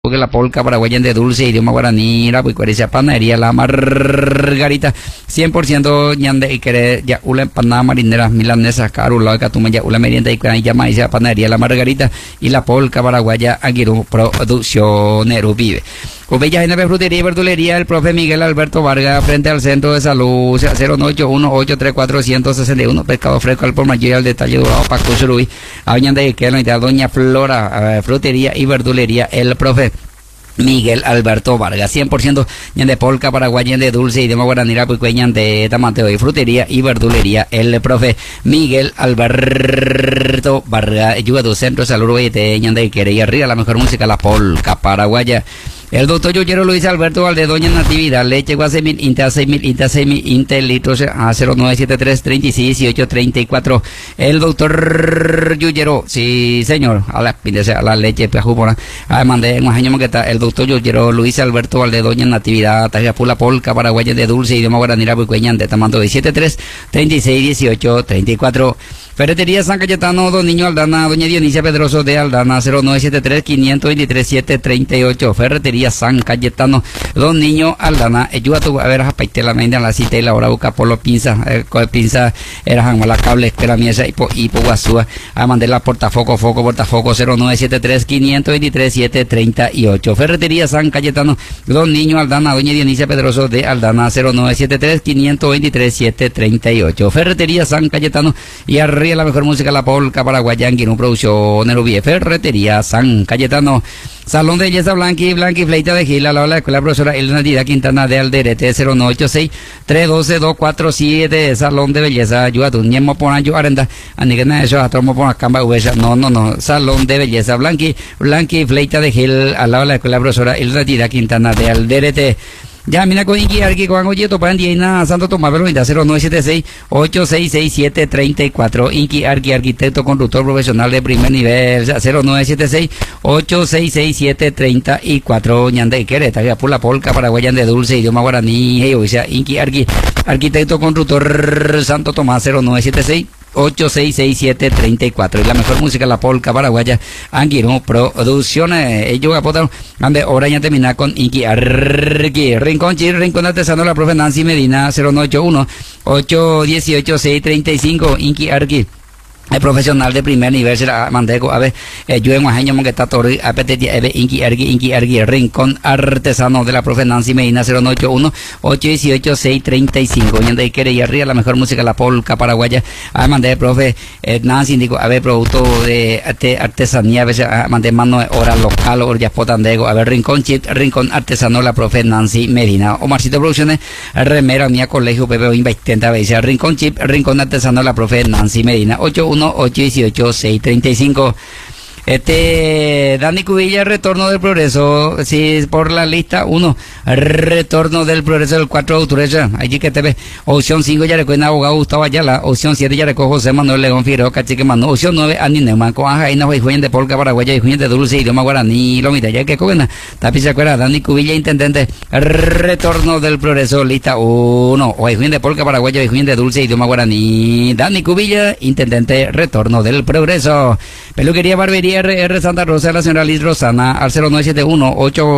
porque la polca paraguaya de dulce, idioma guaraní, la puicuaricia panadería, la Margarita, 100% ñande y querer ya una empanada marinera milanesa, caro, la catuma ya una merienda y llama y panadería, la Margarita y la polca paraguaya, Aguirú Producciones Vive. Ubella en frutería y verdulería, el profe Miguel Alberto Vargas, frente al centro de salud, 081-834-161, pescado fresco al por mayor al detalle dorado, Paco Surubí, Añanda de Quelo, y doña Flora, frutería y verdulería, el profe Miguel Alberto Vargas, 100% de polca paraguaya de dulce y de guaranira puicueñan de tamanteo y frutería y verdulería, el profe Miguel Alberto Vargas, ayuda del centro de salud de ñande y arriba la mejor música, la polca paraguaya. El doctor Yoyero Luis Alberto Valdedoña Natividad, leche guasemil, Inta 6000, Inta 6000, Inta litros a 0973 36 18 34. El doctor Yoyero, sí señor, a la leche pejupona. Además de un año que está el doctor Yoyero Luis Alberto Valdedoña Natividad, Taja Pula Polca, Paraguaya de dulce, idioma guaranira, puicueñan de Tamando de 73 36 18 34. Ferretería San Cayetano, Don Niño Aldana, Doña Dionisia Pedroso de Aldana, 0973 523 738. Ferretería San Cayetano, Don Niño Aldana, ayuda a ver a paitela la la cita y la hora busca por los pinzas, pinzas, era la cable, espera miesa y po guasúa, a mandar la portafoco, portafoco, 0973 523 738. Ferretería San Cayetano, Don Niño Aldana, Doña Dionisia Pedroso de Aldana, 0973 523 738. Ferretería San Cayetano y arriba la mejor música, la polca paraguaya, en producción, el Ferretería San Cayetano. Salón de Belleza Blanqui Fleita de Gila, la escuela profesora Elena Dida Quintana de Alderete, 0986 312 247. Salón de Belleza, ayuda tu ñemo ponayo arenda, anigana eso, atromo pon camba uesa, no, Salón de Belleza Blanqui Fleita de Gil, al lado de la escuela profesora Elena Dida Quintana de Alderete. Ya, mira con Inki Arqui, con Angoyeto, para Indiana, Santo Tomás, 0976 8667 34. Inki Arqui, arquitecto conductor profesional de primer nivel, 0976 8667 34. Ñande Quereta, ya por la polca paraguaya de dulce, idioma guaraní, o sea, Inki Arqui, arquitecto conductor Santo Tomás, 0976 8667 34. Y la mejor música, la polca paraguaya, Anguirú Producciones. Ellos apotaron, ande, ahora ya termina con Inki Arqui. Rincón Chir, Rincón Artesano, la profe Nancy Medina, 0981 818 635. Inki Arqui, el profesional de primer nivel, será Mandeco, a ver, yo en Guajeño, que está todo, a ver, Inki Arqui, Rincón Artesano de la profe Nancy Medina, 0981 818 635. Ñande y quiere y arriba la mejor música, la polca paraguaya, a mandé, profe Nancy, digo, a ver, producto de artesanía, a veces, mandé mano de hora local, o ya potandego, a ver, Rincón Chip, Rincón Artesano, la profe Nancy Medina. Omarcito Producciones, remera, mía, colegio, Pepe, intenta a veces, Rincón Chip, Rincón Artesano, la profe Nancy Medina, 818 635. Dani Cubilla, Retorno del Progreso, sí, por la lista 1, Retorno del Progreso del 4 de octubre, allí que te ve, opción 5 ya recoge abogado Gustavo Ayala, opción 7 ya recoge José Manuel León Figueroa Cachique Mano, opción 9 Ani Neumann, con Ajaina, Juan de Polca Paraguaya y Juan de Dulce, idioma guaraní, lo mira, ya que cogen, tapiz se acuerda, Dani Cubilla, intendente, Retorno del Progreso, lista 1, Juan de Polca Paraguaya y Juan de Dulce, idioma guaraní, Dani Cubilla, intendente, Retorno del Progreso. Peluquería, barbería, RR Santa Rosa, la señora Liz Rosana, al 0971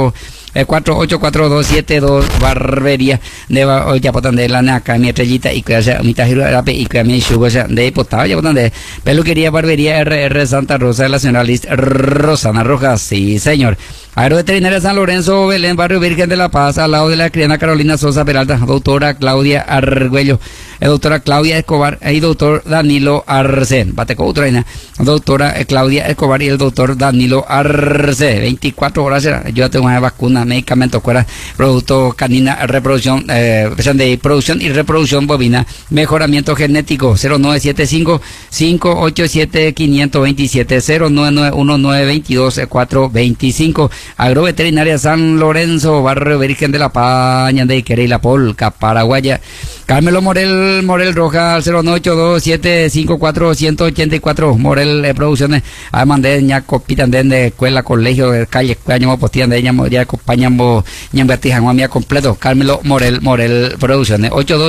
48272, barbería de Yapotán de la Naca, mi estrellita y que mi tajiro y que mi chugo de potado Yapotán de peluquería, barbería, RR Santa Rosa, la señora Liz Rosana Rojas, sí señor. Agroveterinaria San Lorenzo, Belén, Barrio Virgen de la Paz, al lado de la criana Carolina Sosa Peralta, doctora Claudia Argüello, doctora Claudia Escobar y doctor Danilo Arce, Bateco Utraina, doctora Claudia Escobar y el doctor Danilo Arce, 24 horas, yo tengo una vacuna, medicamentos, producto canina, reproducción, de producción y reproducción bovina, mejoramiento genético, 0975 587 527 0991 922 425. Agroveterinaria San Lorenzo, Barrio Virgen de la Paña de Iquere y la Polca Paraguaya. Carmelo Morel Roja, al 0982-754-184. Morel Producciones, además de ña copitan de escuela, colegio, calle, año postían de ella, ya pañambo ñambatijangua completo. Carmelo Morel Producciones,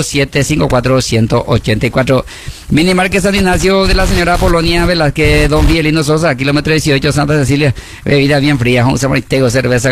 827-54-184. Minimarket San Ignacio de la señora Polonia Velázquez, don Vielino Sosa, kilómetro 18, Santa Cecilia, bebida bien fría, un samaritego, cerveza